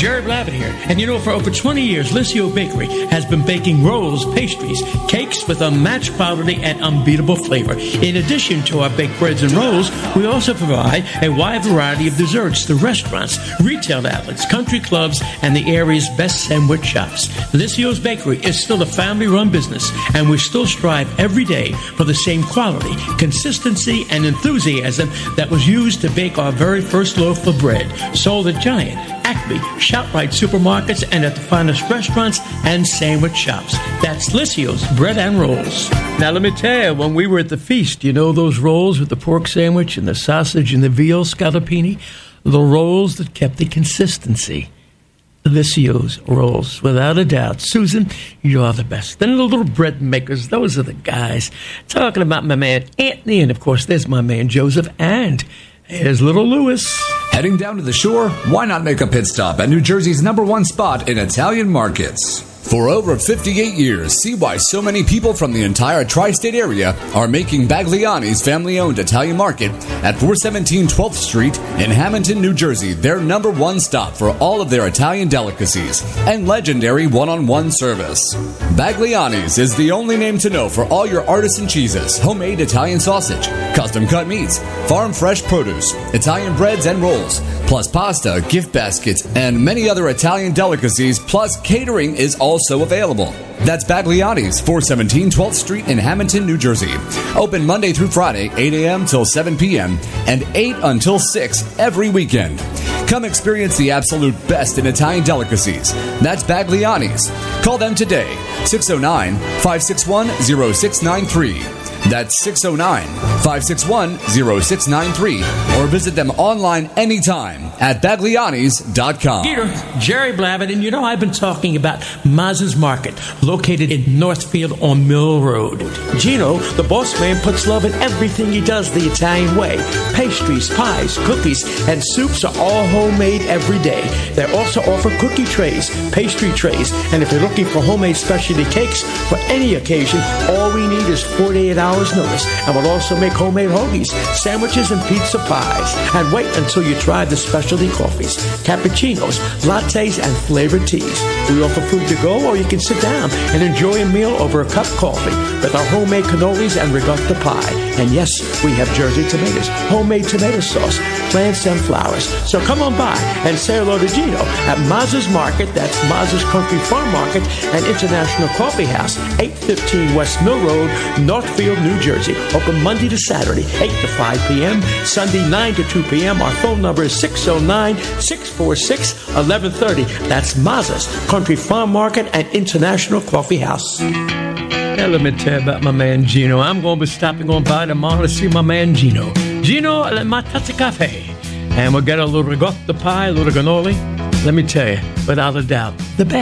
Jerry Blavitt here. And you know, for over 20 years, Licio Bakery has been baking rolls, pastries, cakes with unmatched quality and unbeatable flavor. In addition to our baked breads and rolls, we also provide a wide variety of desserts to restaurants, retail outlets, country clubs, and the area's best sandwich shops. Licio's Bakery is still a family-run business, and we still strive every day for the same quality, consistency, and enthusiasm that was used to bake our very first loaf of bread. Sold at Giant, Acme, ShopRite supermarkets, and at the finest restaurants and sandwich shops. That's Licio's Bread and Rolls. Now, let me tell you, when we were at the feast, you know those rolls with the pork sandwich and the sausage and the veal scallopini? The rolls that kept the consistency. Licio's rolls, without a doubt. Susan, you are the best. Then the little bread makers, those are the guys. Talking about my man Anthony, and of course there's my man Joseph, and here's little Louis. Heading down to the shore? Why not make a pit stop at New Jersey's #1 spot in Italian markets? For over 58 years, see why so many people from the entire tri-state area are making Bagliani's family-owned Italian market at 417 12th Street in Hamilton, New Jersey, their #1 stop for all of their Italian delicacies and legendary one-on-one service. Bagliani's is the only name to know for all your artisan cheeses, homemade Italian sausage, custom-cut meats, farm-fresh produce, Italian breads and rolls, plus pasta, gift baskets, and many other Italian delicacies, plus catering is also available. That's Bagliani's, 417 12th Street in Hamilton, New Jersey. Open Monday through Friday, 8 a.m. till 7 p.m. and 8 until 6 every weekend. Come experience the absolute best in Italian delicacies. That's Bagliani's. Call them today, 609-561-0693. That's 609-561-0693. Or visit them online anytime at Baglianis.com. Peter, Jerry Blavitt, and you know I've been talking about Maz's Market, located in Northfield on Mill Road. Gino, the boss man, puts love in everything he does the Italian way. Pastries, pies, cookies, and soups are all homemade every day. They also offer cookie trays, pastry trays, and if you're looking for homemade specialty cakes for any occasion, all we need is 48 hours notice, and we'll also make homemade hoagies, sandwiches, and pizza pies. And wait until you try the specialty coffees, cappuccinos, lattes, and flavored teas. We offer food to go, or you can sit down and enjoy a meal over a cup of coffee with our homemade cannolis and ricotta pie. And yes, we have Jersey tomatoes, homemade tomato sauce, plants, and flowers. So come on by and say hello to Gino at Maz's Market. That's Maz's Country Farm Market and International Coffee House, 815 West Mill Road, Northfield, New Jersey. Open Monday to Saturday, 8 to 5 p.m., Sunday 9 to 2 p.m. Our phone number is 609-646-1130. That's Maz's Country Farm Market and International Coffee House. Now let me tell you about my man Gino. I'm going to be stopping on by tomorrow to see my man Gino. Gino, ma tazza cafe. And we'll get a little ricotta pie, a little cannoli. Let me tell you, without a doubt, the best.